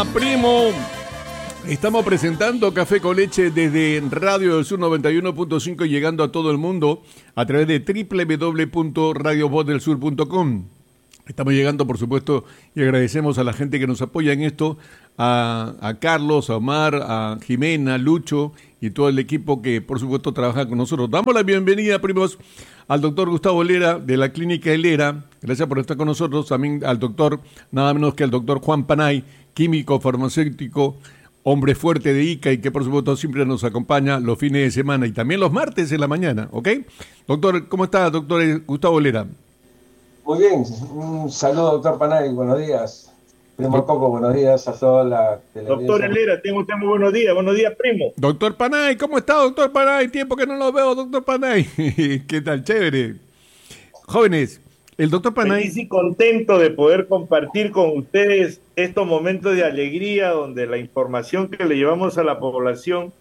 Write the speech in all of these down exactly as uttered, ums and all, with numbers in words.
Primo, estamos presentando Café con Leche desde Radio del Sur noventa y uno punto cinco, llegando a todo el mundo a través de doble u doble u doble u punto radio voz del sur punto com. Estamos llegando, por supuesto, y agradecemos a la gente que nos apoya en esto, a, a Carlos, a Omar, a Jimena, Lucho y todo el equipo que, por supuesto, trabaja con nosotros. Damos la bienvenida, primos, al doctor Gustavo Helera de la Clínica Helera. Gracias por estar con nosotros. También al doctor, nada menos que al doctor Juan Panay, químico farmacéutico, hombre fuerte de Ica y que, por supuesto, siempre nos acompaña los fines de semana y también los martes en la mañana, ¿ok? Doctor, ¿cómo está, doctor Gustavo Helera? Muy bien, un saludo, doctor Panay, buenos días. Primo Coco, buenos días a toda la televidencia. Doctor Helera, tengo usted muy buenos días, buenos días, primo. Doctor Panay, ¿cómo está, doctor Panay? Tiempo que no lo veo, doctor Panay. ¿Qué tal? Chévere. Jóvenes, el doctor Panay... Feliz y contento de poder compartir con ustedes estos momentos de alegría donde la información que le llevamos a la población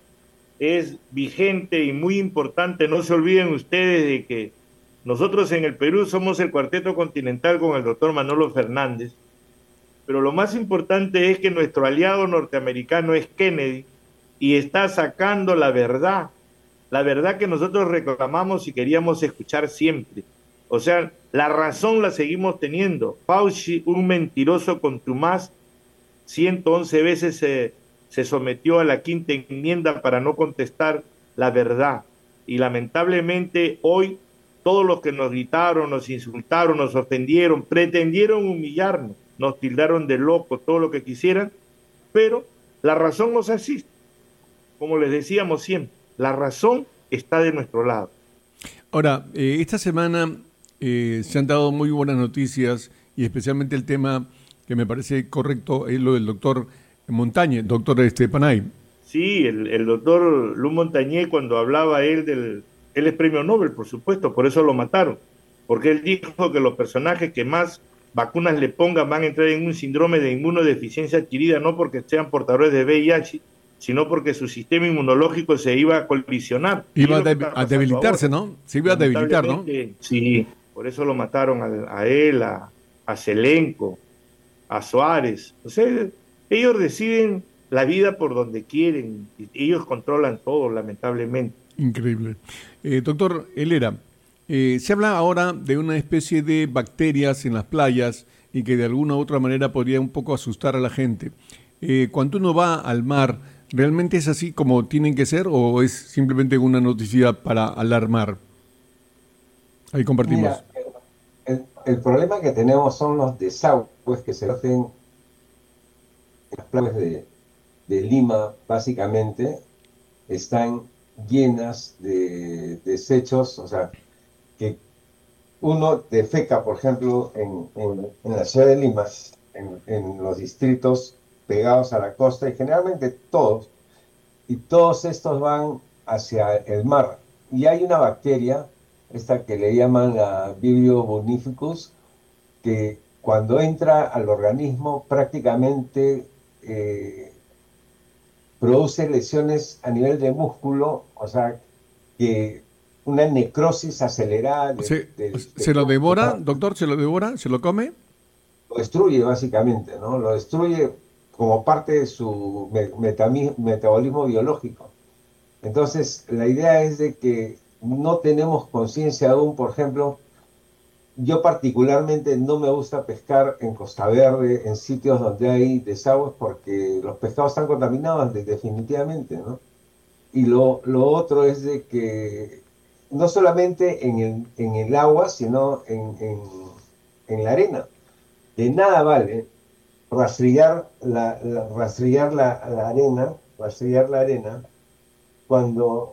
es vigente y muy importante. No se olviden ustedes de que nosotros en el Perú somos el Cuarteto Continental con el doctor Manolo Fernández, pero lo más importante es que nuestro aliado norteamericano es Kennedy y está sacando la verdad, la verdad que nosotros reclamamos y queríamos escuchar siempre. O sea, la razón la seguimos teniendo. Fauci, un mentiroso contumaz, ciento once veces se, se sometió a la quinta enmienda para no contestar la verdad. Y lamentablemente hoy todos los que nos gritaron, nos insultaron, nos ofendieron, pretendieron humillarnos, nos tildaron de locos, todo lo que quisieran, pero la razón nos asiste. Como les decíamos siempre, la razón está de nuestro lado. Ahora, eh, esta semana eh, se han dado muy buenas noticias y especialmente el tema que me parece correcto es lo del doctor Montañez, doctor este, Panay. Sí, el, el doctor Lu Montañez, cuando hablaba él del... Él es premio Nobel, por supuesto, por eso lo mataron, porque él dijo que los personajes que más vacunas le pongan van a entrar en un síndrome de inmunodeficiencia adquirida, no porque sean portadores de V I H, sino porque su sistema inmunológico se iba a colisionar. Iba a, de, a debilitarse, ¿no? Se iba a debilitar, ¿no? Sí, por eso lo mataron a, a él, a, a Zelenko, a Suárez. O sea, ellos deciden la vida por donde quieren, y ellos controlan todo, lamentablemente. Increíble. Eh, doctor Helera, eh, se habla ahora de una especie de bacterias en las playas y que de alguna u otra manera podría un poco asustar a la gente. Eh, cuando uno va al mar, ¿realmente es así como tienen que ser o es simplemente una noticia para alarmar? Ahí compartimos. Mira, el, el problema que tenemos son los desagües que se hacen en las playas de, de Lima, básicamente, están llenas de desechos, o sea, que uno defeca, por ejemplo, en, en, en la ciudad de Lima, en, en los distritos pegados a la costa, y generalmente todos, y todos estos van hacia el mar. Y hay una bacteria, esta que le llaman la Vibrio bonificus, que cuando entra al organismo prácticamente eh, produce lesiones a nivel de músculo, o sea, que una necrosis acelerada. De, ¿Se, de, de, ¿se lo devora, doctor? ¿Se lo devora? ¿Se lo come? Lo destruye, básicamente, ¿no? Lo destruye como parte de su metami, metabolismo biológico. Entonces, la idea es de que no tenemos conciencia aún, por ejemplo, yo particularmente no me gusta pescar en Costa Verde, en sitios donde hay desagües, porque los pescados están contaminados definitivamente, ¿no? Y lo, lo otro es de que no solamente en el, en el agua, sino en, en, en la arena. De nada vale rastrillar la, la, rastrillar la, la arena, rastrillar la arena cuando,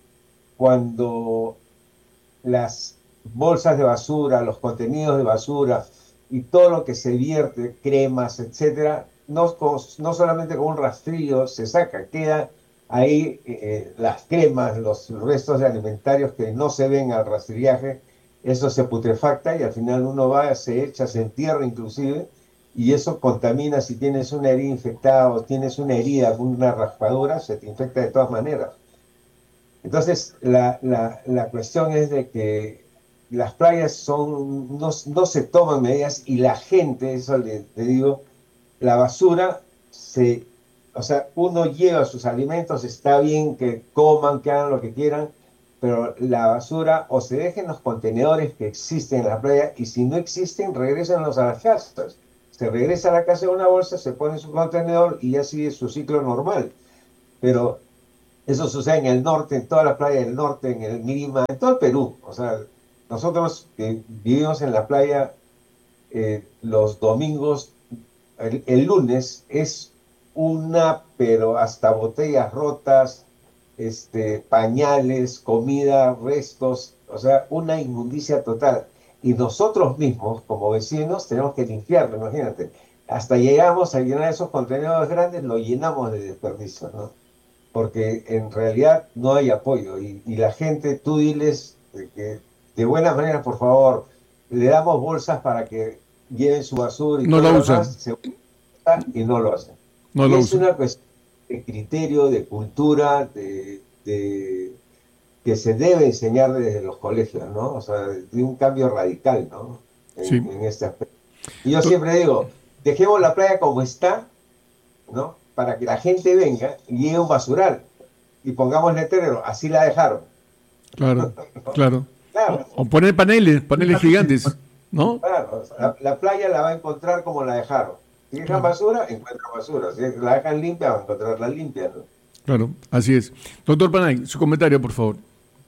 cuando las bolsas de basura, los contenidos de basura y todo lo que se vierte, cremas, etcétera, no, no solamente con un rastrillo se saca, queda ahí eh, las cremas, los restos de alimentarios que no se ven al rastrillaje, eso se putrefacta y al final uno va, se echa, se entierra inclusive, y eso contamina. Si tienes una herida infectada o tienes una herida con una raspadura, se te infecta de todas maneras. Entonces, la, la, la cuestión es de que las playas son, no, no se toman medidas y la gente, eso le, le digo, la basura se, o sea, uno lleva sus alimentos, está bien que coman, que hagan lo que quieran, pero la basura o se deja en los contenedores que existen en la playa y si no existen, regrésenlos a las casas. Se regresa a la casa en una bolsa, se pone en su contenedor y ya sigue su ciclo normal. Pero eso sucede en el norte, en todas las playas del norte, en el Lima, en todo el Perú. O sea, nosotros que vivimos en la playa eh, los domingos, el, el lunes es una, pero hasta botellas rotas, este, pañales, comida, restos, o sea, una inmundicia total. Y nosotros mismos, como vecinos, tenemos que limpiarlo, imagínate. Hasta llegamos a llenar esos contenedores grandes, lo llenamos de desperdicio, ¿no? Porque en realidad no hay apoyo. Y, y la gente, tú diles de, que de buena manera, por favor, le damos bolsas para que lleven su basura y No todo la lo usan. demás, se usa y no lo hacen. No Y lo es usan. una cuestión de criterio, de cultura, de, de- que se debe enseñar desde los colegios, ¿no? O sea, de un cambio radical, ¿no? En, Sí. en este aspecto. Y yo To- siempre digo, dejemos la playa como está, ¿no? Para que la gente venga y llegue a un basural y pongamos letrero, así la dejaron. Claro, claro. O, Claro, o poner paneles, paneles gigantes, ¿no? claro. La, la playa la va a encontrar como la dejaron. Si dejan Claro, basura, encuentran basura. Si la dejan limpia, va a encontrarla limpia, ¿no? claro, así es. Doctor Panay, su comentario, por favor.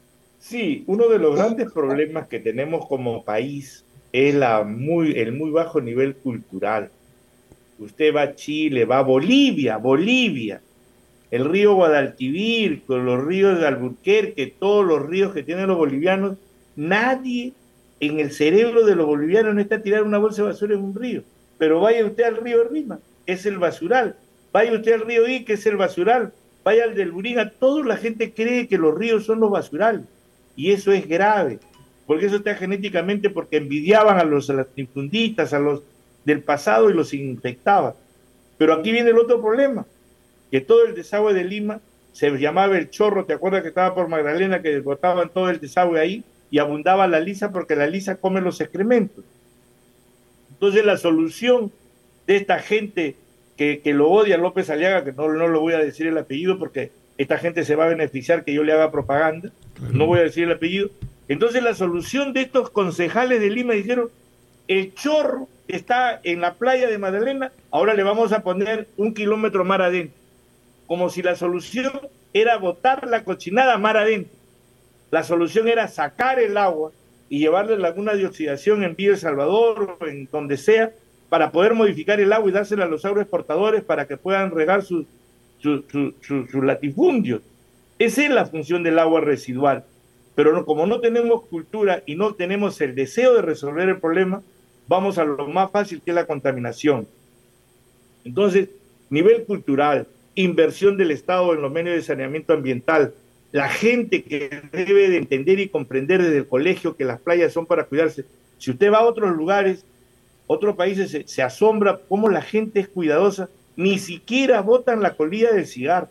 Sí, uno de los grandes problemas que tenemos como país es la muy, el muy bajo nivel cultural. Usted va a Chile, va a Bolivia, Bolivia, el río Guadalquivir, con los ríos de Alburquerque, todos los ríos que tienen los bolivianos, nadie en el cerebro de los bolivianos no está a tirar una bolsa de basura en un río. Pero vaya usted al río Rima, es el basural. Vaya usted al río Ique, es el basural. Vaya al del Buringa, toda la gente cree que los ríos son los basurales. Y eso es grave, porque eso está genéticamente porque envidiaban a los latifundistas, a los del pasado y los infectaban. Pero aquí viene el otro problema, que todo el desagüe de Lima se llamaba el Chorro, ¿te acuerdas que estaba por Magdalena, que botaban todo el desagüe ahí y abundaba la lisa porque la lisa come los excrementos? Entonces la solución de esta gente que, que lo odia, López Aliaga, que no, no lo voy a decir el apellido porque esta gente se va a beneficiar que yo le haga propaganda, Claro. no voy a decir el apellido. Entonces la solución de estos concejales de Lima dijeron, el Chorro está en la playa de Magdalena, ahora le vamos a poner un kilómetro mar adentro, como si la solución era botar la cochinada mar adentro. La solución era sacar el agua y llevarle laguna de oxidación en Villa El Salvador o en donde sea, para poder modificar el agua y dársela a los agroexportadores para que puedan regar sus su, su, su, su latifundios. Esa es la función del agua residual. Pero no, como no tenemos cultura y no tenemos el deseo de resolver el problema, vamos a lo más fácil, que es la contaminación. Entonces, nivel cultural, inversión del Estado en los medios de saneamiento ambiental, la gente que debe de entender y comprender desde el colegio que las playas son para cuidarse. Si usted va a otros lugares, otros países, se, se asombra cómo la gente es cuidadosa, ni siquiera botan la colilla del cigarro.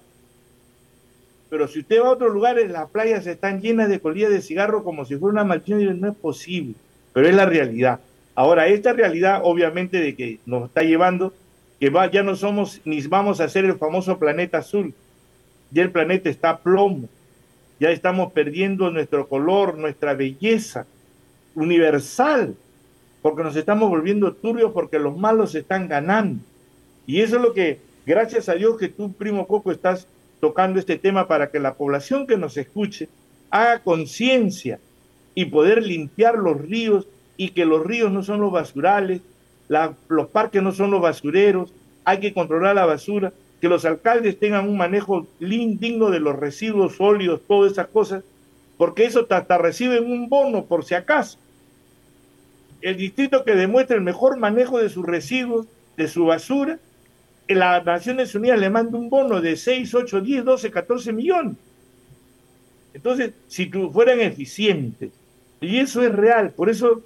Pero si usted va a otros lugares, las playas están llenas de colillas de cigarro como si fuera una maldición, y no es posible, pero es la realidad. Ahora, esta realidad, obviamente, de que nos está llevando, que va, ya no somos, ni vamos a ser el famoso planeta azul, ya el planeta está a plomo, ya estamos perdiendo nuestro color, nuestra belleza universal, porque nos estamos volviendo turbios, porque los malos están ganando. Y eso es lo que, gracias a Dios que tú, primo Coco, estás tocando este tema para que la población que nos escuche haga conciencia y poder limpiar los ríos, y que los ríos no son los basurales, la, los parques no son los basureros, hay que controlar la basura, que los alcaldes tengan un manejo digno de los residuos sólidos, todas esas cosas, porque eso hasta reciben un bono por si acaso. El distrito que demuestre el mejor manejo de sus residuos, de su basura, en las Naciones Unidas le manda un bono de seis, ocho, diez, doce, catorce millones. Entonces, si fueran eficientes, y eso es real, por eso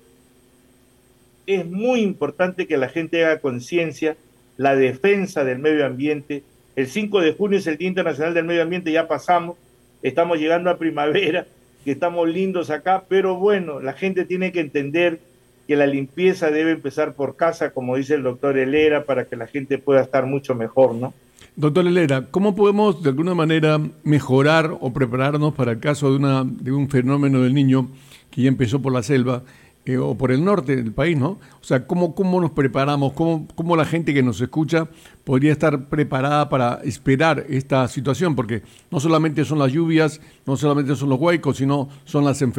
es muy importante que la gente haga conciencia, la defensa del medio ambiente. El cinco de junio es el Día Internacional del Medio Ambiente, ya pasamos, estamos llegando a primavera, que estamos lindos acá, pero bueno, la gente tiene que entender que la limpieza debe empezar por casa, como dice el doctor Helera, para que la gente pueda estar mucho mejor, ¿no? Doctor Helera, ¿cómo podemos de alguna manera mejorar o prepararnos para el caso de, una, de un fenómeno del Niño que ya empezó por la selva eh, o por el norte del país, ¿no? O sea, ¿cómo, cómo nos preparamos? ¿Cómo, ¿Cómo la gente que nos escucha podría estar preparada para esperar esta situación? Porque no solamente son las lluvias, no solamente son los huaicos, sino son las enfermedades.